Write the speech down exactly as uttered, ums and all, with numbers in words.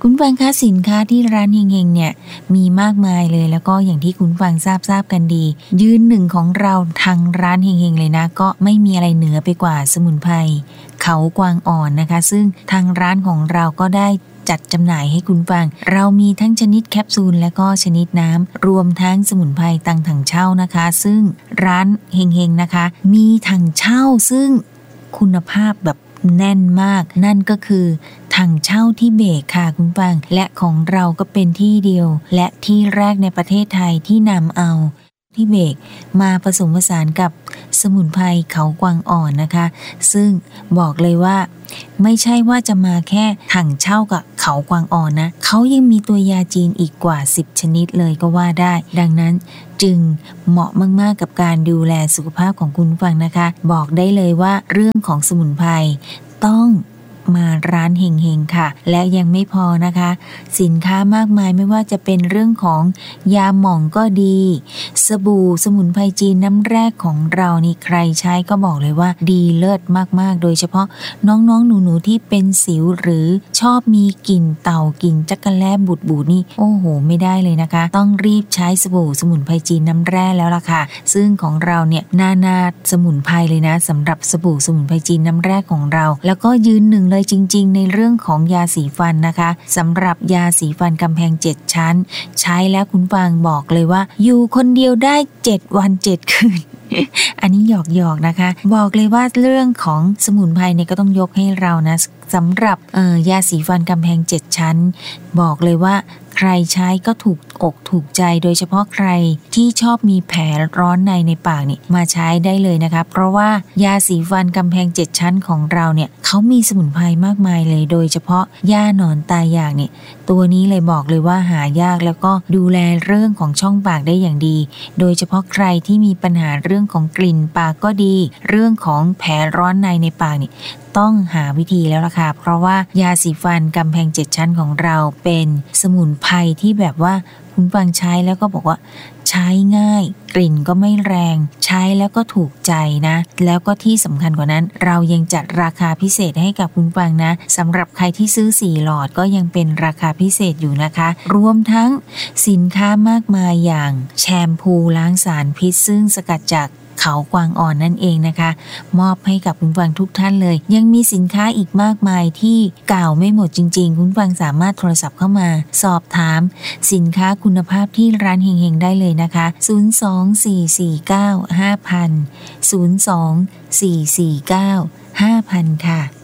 คุณฟังคะสินค้าที่ร้านเฮงๆเนี่ยมีมากมายเลยแล้วก็อย่างที่คุณฟังทราบทราบกันดียืนหนึ่งของเราทางร้านเฮงๆเลยนะก็ไม่มีอะไรเหนือไปกว่าสมุนไพรเขากวางอ่อนนะคะซึ่งทางร้านของเราก็ได้จัดจำหน่ายให้คุณฟังเรามีทั้งชนิดแคปซูลและก็ชนิดน้ำรวมทั้งสมุนไพรตังถังเช่านะคะซึ่งร้านเฮงๆนะคะมีถังเช่าซึ่งคุณภาพแบบแน่นมากนั่นก็คือถังเช่าที่เบกค่ะคุณฟังและของเราก็เป็นที่เดียวและที่แรกในประเทศไทยที่นำเอาที่เบกมาผสมผสานกับสมุนไพรเขากวางอ่อนนะคะซึ่งบอกเลยว่าไม่ใช่ว่าจะมาแค่ถังเช่ากับเขากวางอ่อนนะเขายังมีตัวยาจีนอีกกว่าสิบชนิดเลยก็ว่าได้ดังนั้นจึงเหมาะมากๆกับการดูแลสุขภาพของคุณฟังนะคะบอกได้เลยว่าเรื่องของสมุนไพรต้องมาร้านเฮงๆค่ะและยังไม่พอนะคะสินค้ามากมายไม่ว่าจะเป็นเรื่องของยาหม่องก็ดีสบู่สมุนไพรจีนน้ำแรกของเรานี่ใครใช้ก็บอกเลยว่าดีเลิศมากๆโดยเฉพาะน้องๆหนูๆที่เป็นสิวหรือชอบมีกลิ่นเต่ากลิ่นจักระแลบูดบูดนี่โอ้โหไม่ได้เลยนะคะต้องรีบใช้สบู่สมุนไพรจีนน้ำแร่แล้วล่ะค่ะซึ่งของเราเนี่ยนานาสมุนไพรเลยนะสำหรับสบู่สมุนไพรจีนน้ำแร่ของเราแล้วก็ยืนหนึ่งเลยจริงๆในเรื่องของยาสีฟันนะคะสำหรับยาสีฟันกำแพงเจ็ดชั้นใช้แล้วคุณฟังบอกเลยว่าอยู่คนเดียวได้เจ็ดวันเจ็ดคืน อันนี้หยอกๆนะคะบอกเลยว่าเรื่องของสมุนไพรเนี่ยก็ต้องยกให้เรานะสำหรับเอ่อยาสีฟันกำแพงเจ็ดชั้นบอกเลยว่าใครใช้ก็ถูกอกถูกใจโดยเฉพาะใครที่ชอบมีแผลร้อนในในปากนี่มาใช้ได้เลยนะคะเพราะว่ายาสีฟันกำแพงเจ็ดชั้นของเราเนี่ยเขามีสมุนไพรมากมายเลยโดยเฉพาะย่าหนอนตายอยากเนี่ยตัวนี้เลยบอกเลยว่าหายากแล้วก็ดูแลเรื่องของช่องปากได้อย่างดีโดยเฉพาะใครที่มีปัญหาเรื่องของกลิ่นปากก็ดีเรื่องของแผลร้อนในในปากนี่ต้องหาวิธีแล้วล่ะค่ะเพราะว่ายาสีฟันกำแพงเจ็ดชั้นของเราเป็นสมุนไพรที่แบบว่าคุณฟังใช้แล้วก็บอกว่าใช้ง่ายกลิ่นก็ไม่แรงใช้แล้วก็ถูกใจนะแล้วก็ที่สำคัญกว่านั้นเรายังจัดราคาพิเศษให้กับคุณฟังนะสำหรับใครที่ซื้อสี่หลอดก็ยังเป็นราคาพิเศษอยู่นะคะรวมทั้งสินค้ามากมายอย่างแชมพูล้างสารพิษซึ่งสกัดจากเขากวางอ่อนนั่นเองนะคะมอบให้กับคุณฟังทุกท่านเลยยังมีสินค้าอีกมากมายที่กล่าวไม่หมดจริงๆคุณฟังสามารถโทรศัพท์เข้ามาสอบถามสินค้าคุณภาพที่ร้านเฮงๆได้เลยนะคะศูนย์ สอง สี่ สี่ เก้า ห้า ศูนย์ ศูนย์ ศูนย์ สอง สี่ สี่ เก้า ห้า ศูนย์ ศูนย์ค่ะ